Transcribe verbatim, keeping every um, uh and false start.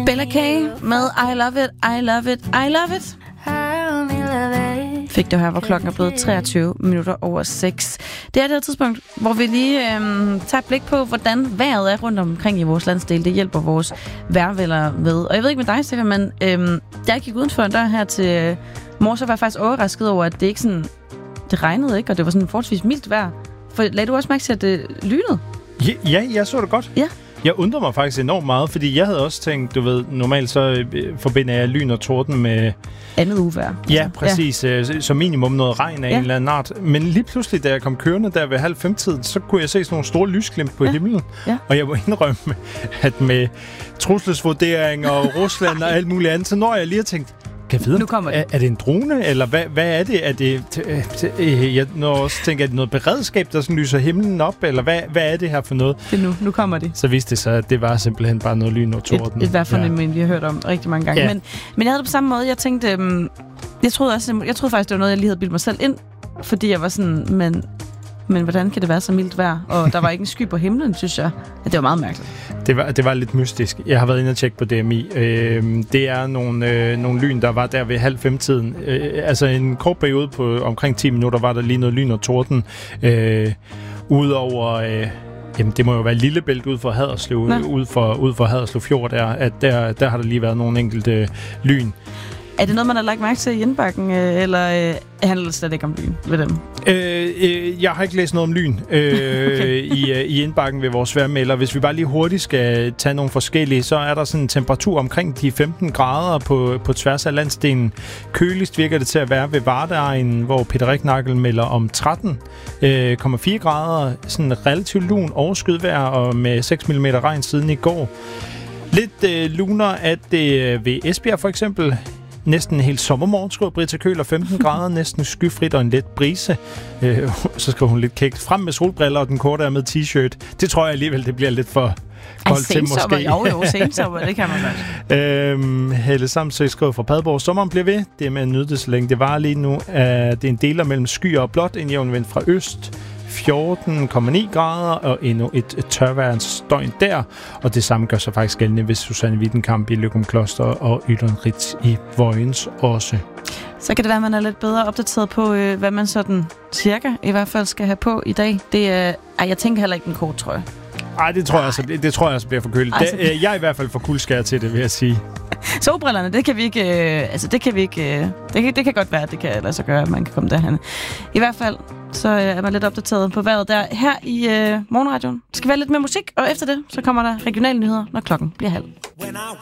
Bella K med I Love It, I Love It, I Love It. Fik det her, hvor klokken er blevet treogtyve minutter over seks. Det er det her tidspunkt, hvor vi lige øhm, tager et blik på, hvordan vejret er rundt omkring i vores landsdel. Det hjælper vores vejrvælgere ved. Og jeg ved ikke med dig, Stefan, men øhm, da jeg gik udenfor en dør her til mor, så var jeg faktisk overrasket over, at det ikke sådan, det regnede ikke, og det var sådan forholdsvis mildt vejr. For lagde du også mærke til, at det lynede? Ja, ja, jeg så det godt. Ja. Jeg undrer mig faktisk enormt meget, fordi jeg havde også tænkt, du ved, normalt så øh, forbinder jeg lyn og torden med... Andet uvejr. Ja, præcis. Ja. Øh, som minimum noget regn af ja. en eller anden art. Men lige pludselig, da jeg kom kørende der ved halv fem-tiden, så kunne jeg se sådan nogle store lysglimt på ja. himlen. Ja. Og jeg må indrømme, at med trusselsvurderinger og Rusland og alt muligt andet, så når jeg lige har tænkt, kan jeg vide, nu kommer det. Er, er det en drone, eller hvad, hvad er det? Er det t- t- jeg når også tænker, er det noget beredskab, der sådan lyser himlen op, eller hvad, hvad er det her for noget? Det er nu, nu kommer det. Så viste det sig, at det var simpelthen bare noget lyn og torden. Et, et vejrfornem, vi har hørt om rigtig mange gange. Ja. Men, men jeg havde det på samme måde. Jeg tænkte, um, jeg troede også, jeg troede faktisk, det var noget, jeg lige havde bildt mig selv ind, fordi jeg var sådan, men... Men hvordan kan det være så mildt vejr? Og der var ikke en sky på himlen, synes jeg. At det var meget mærkeligt. Det var, det var lidt mystisk. Jeg har været inde og tjekke på D M I. Øh, det er nogle, øh, nogle lyn, der var der ved halv fem-tiden. Øh, altså en kort periode på omkring ti minutter var der lige noget lyn og torden. Øh, Udover... Øh, Jamen, det må jo være Lillebælt ud for Haderslev, ud for, ud for Haderslev Fjord, der, at der, der har der lige været nogle enkelte øh, lyn. Er det noget, man har lagt mærke til i indbakken, eller øh, handler det slet ikke om lyn ved dem? Øh, øh, jeg har ikke læst noget om lyn øh, okay. i, øh, i indbakken ved vores vejrmelder. Hvis vi bare lige hurtigt skal tage nogle forskellige, så er der sådan en temperatur omkring de femten grader på, på tværs af landsdelen. Køligst virker det til at være ved Vardeegnen, hvor Peter Ricknagel melder om tretten komma fire øh, grader. Sådan relativt lun overskyet og med seks millimeter regn siden i går. Lidt øh, luner at det ved Esbjerg for eksempel. Næsten en hel sommermorgen, skriver Britta Køler, femten grader, næsten skyfrit og en let brise. Øh, så skriver hun lidt kægt. Frem med solbriller og den korte er med t-shirt. Det tror jeg alligevel, det bliver lidt for koldt til måske. Jo, jo, sensommer, det kan man godt. øhm, Helle Samsø skriver fra Padborg. Sommeren bliver ved. Det er med at nyde det, så længe det var lige nu. Uh, det er en deler mellem skyer og blåt. En jævn vind fra øst. fjorten komma ni grader og endnu et, et tørværsdøgn der. Og det samme gør sig faktisk gældende ved Susanne Wittenkamp i Løgumkloster og Ydern Ritz i Vojens også. Så kan det være, at man er lidt bedre opdateret på, øh, hvad man sådan cirka i hvert fald skal have på i dag. Det er, ej, jeg tænker heller ikke en kort trøje. Ej, det tror jeg altså, det, det tror jeg altså bliver for køligt. Altså, det, jeg er i hvert fald for kuldskær til det, vil jeg sige. Solbrillerne, det kan vi ikke, øh, altså det kan vi ikke, øh, det, kan, det kan godt være, at det kan lade sig gøre, at man kan komme derhen. I hvert fald, så øh, er man lidt opdateret på vejret der. Her i øh, Morgenradioen skal være lidt mere musik, og efter det, så kommer der regionale nyheder, når klokken bliver halv.